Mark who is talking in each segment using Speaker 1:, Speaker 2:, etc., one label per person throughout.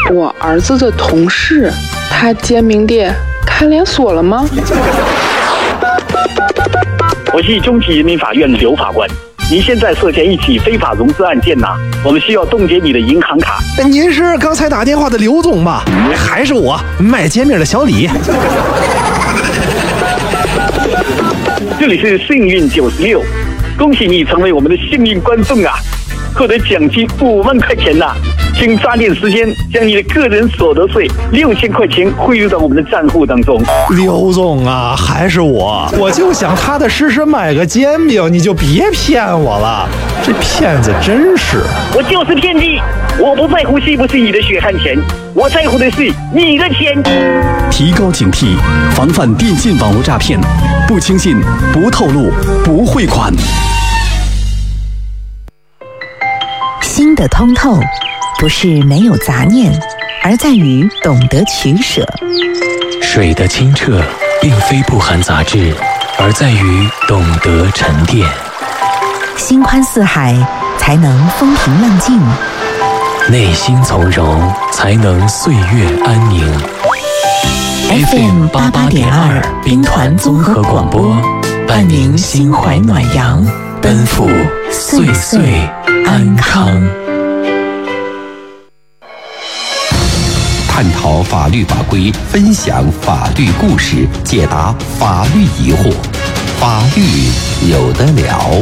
Speaker 1: 我儿子的同事，他煎饼店开连锁了吗？
Speaker 2: 我是中级人民法院刘法官。您现在涉嫌一起非法融资案件呐，我们需要冻结你的银行卡。
Speaker 3: 您是刚才打电话的刘总吧？还是我卖煎饼的小李？
Speaker 2: 这里是幸运96，恭喜你成为我们的幸运观众啊，获得奖金5万块钱呐！请抓紧时间将你的个人所得税6000块钱汇入到我们的账户当中。
Speaker 3: 刘总啊，还是我就想踏踏实实买个煎饼，你就别骗我了，这骗子真是！
Speaker 2: 我就是骗你，我不在乎是不是你的血汗钱，我在乎的是你的钱。
Speaker 4: 提高警惕，防范电信网络诈骗，不轻信，不透露，不汇款。
Speaker 5: 心的通透不是没有杂念，而在于懂得取舍。
Speaker 6: 水的清澈并非不含杂质，而在于懂得沉淀。
Speaker 5: 心宽似海，才能风平浪静；
Speaker 6: 内心从容，才能岁月安宁。
Speaker 5: FM 88.2兵团综合广播，伴您心怀暖阳，
Speaker 6: 奔赴岁岁安康。
Speaker 7: 探讨法律法规，分享法律故事，解答法律疑惑，法律有得聊。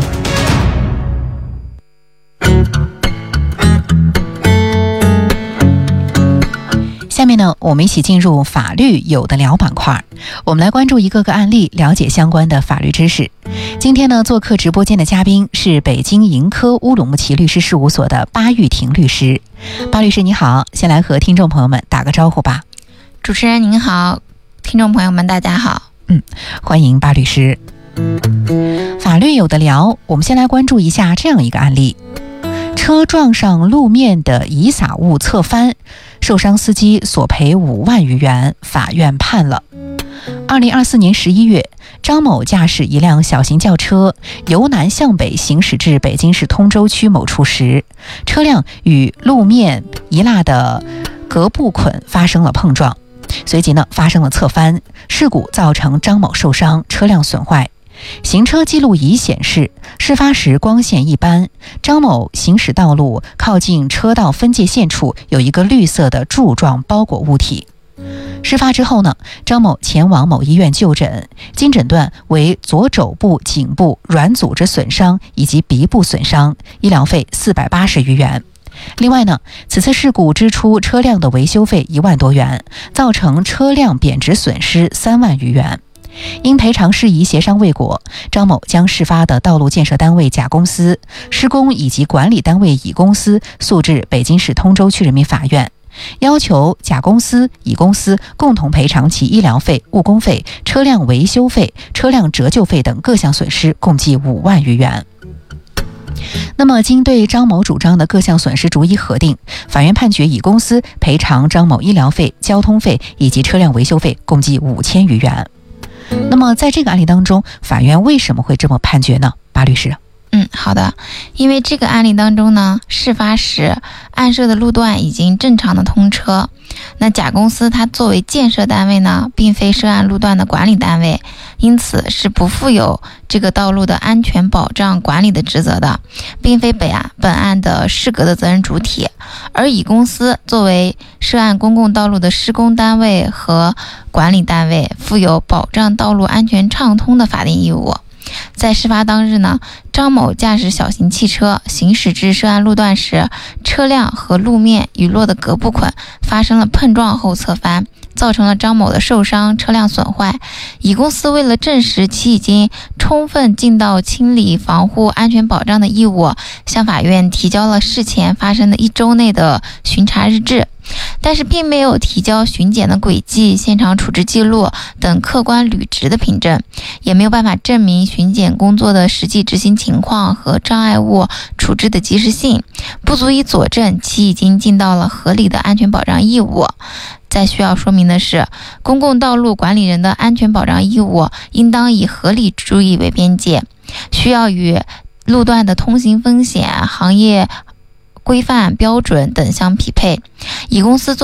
Speaker 8: 下面呢，我们一起进入法律有得聊板块，我们来关注一个个案例，了解相关的法律知识。今天呢，做客直播间的嘉宾是北京盈科乌鲁木齐律师事务所的巴玉婷律师。巴律师你好，先来和听众朋友们打个招呼吧。
Speaker 9: 主持人您好，听众朋友们大家好。
Speaker 8: 欢迎巴律师。法律有得聊，我们先来关注一下这样一个案例：车撞上路面的遗撒物侧翻，受伤司机索赔5万余元，法院判了。2024年11月，张某驾驶一辆小型轿车由南向北行驶至北京市通州区某处时，车辆与路面遗落的隔布捆发生了碰撞，随即呢发生了侧翻，事故造成张某受伤，车辆损坏。行车记录仪显示，事发时光线一般，张某行驶道路靠近车道分界线处有一个绿色的柱状包裹物体。事发之后呢，张某前往某医院就诊，经诊断为左肘部、颈部软组织损伤以及鼻部损伤，医疗费480余元。另外呢，此次事故支出车辆的维修费1万多元，造成车辆贬值损失3万余元。因赔偿事宜协商未果，张某将事发的道路建设单位甲公司、施工以及管理单位乙公司诉至北京市通州区人民法院，要求甲公司、乙公司共同赔偿其医疗费、误工费、车辆维修费、车辆折旧费等各项损失，共计5万余元。那么经对张某主张的各项损失逐一核定，法院判决乙公司赔偿张某医疗费、交通费以及车辆维修费共计5000余元。那么在这个案例当中，法院为什么会这么判决呢？巴律师。
Speaker 9: 好的，因为这个案例当中呢，事发时案涉的路段已经正常的通车，那甲公司它作为建设单位呢，并非涉案路段的管理单位，因此是不负有这个道路的安全保障管理的职责的，并非本案的适格的责任主体。而乙公司作为涉案公共道路的施工单位和管理单位，负有保障道路安全畅通的法定义务。在事发当日呢，张某驾驶小型汽车行驶至涉案路段时，车辆和路面遗落的隔布捆发生了碰撞后侧翻，造成了张某的受伤，车辆损坏。乙公司为了证实其已经充分尽到清理防护安全保障的义务，向法院提交了事前发生的1周内的巡查日志，但是并没有提交巡检的轨迹、现场处置记录等客观履职的凭证，也没有办法证明巡检工作的实际执行情况和障碍物处置的及时性，不足以佐证其已经尽到了合理的安全保障义务。再需要说明的是，公共道路管理人的安全保障义务应当以合理注意为边界，需要与路段的通行风险、行业规范标准等相匹配。乙公司